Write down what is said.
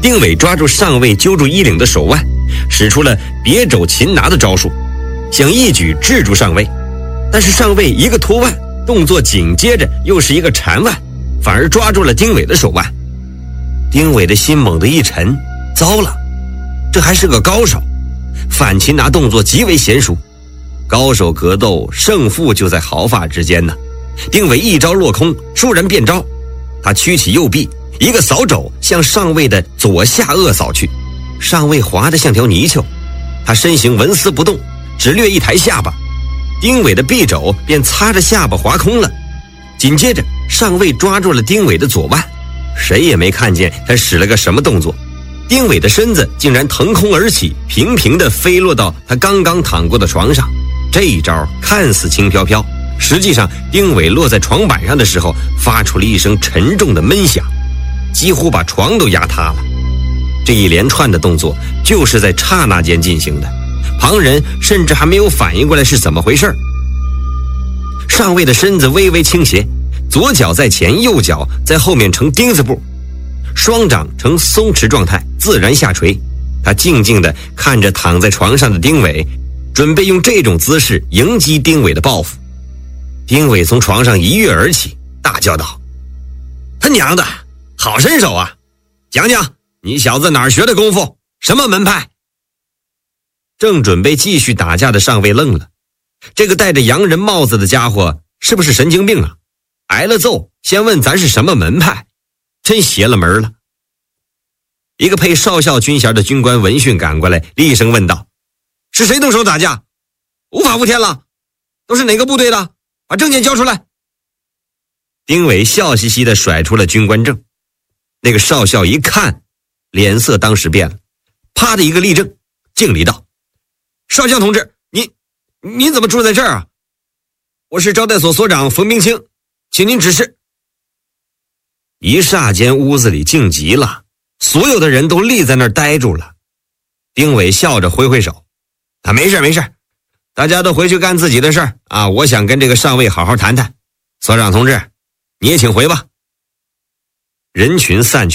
丁伟抓住上尉揪住衣领的手腕，使出了别肘擒拿的招数，想一举制住上尉。但是上尉一个脱腕动作，紧接着又是一个缠腕，反而抓住了丁伟的手腕。丁伟的心猛地一沉，糟了，这还是个高手，反擒拿动作极为娴熟。高手格斗，胜负就在毫发之间呢。丁伟一招落空，倏然变招，他屈起右臂，一个扫肘向上尉的左下颚扫去。上尉滑得像条泥鳅，他身形纹丝不动，只略一抬下巴，丁伟的臂肘便擦着下巴滑空了。紧接着上尉抓住了丁伟的左腕，谁也没看见他使了个什么动作，丁伟的身子竟然腾空而起，平平地飞落到他刚刚躺过的床上。这一招看似轻飘飘，实际上丁伟落在床板上的时候发出了一声沉重的闷响，几乎把床都压塌了。这一连串的动作就是在刹那间进行的，旁人甚至还没有反应过来是怎么回事。上尉的身子微微倾斜，左脚在前，右脚在后面呈钉子步，双掌呈松弛状态，自然下垂。他静静地看着躺在床上的丁伟，准备用这种姿势迎击丁伟的报复。丁伟从床上一跃而起，大叫道：“他娘的，好身手啊！讲讲你小子哪儿学的功夫，什么门派？”正准备继续打架的上尉愣了，这个戴着洋人帽子的家伙是不是神经病啊？挨了揍先问咱是什么门派，真邪了门了。一个配少校军衔的军官闻讯赶过来，厉声问道：“是谁动手打架？无法无天了，都是哪个部队的？把证件交出来。”丁伟笑嘻嘻地甩出了军官证。那个少校一看，脸色当时变了，啪的一个立正，敬礼道：“少将同志，您怎么住在这儿啊？我是招待所所长冯冰清，请您指示。”一霎间屋子里静极了，所有的人都立在那儿呆住了。丁伟笑着挥挥手：“没事没事，大家都回去干自己的事儿啊！我想跟这个上尉好好谈谈。所长同志，你也请回吧。”人群散去。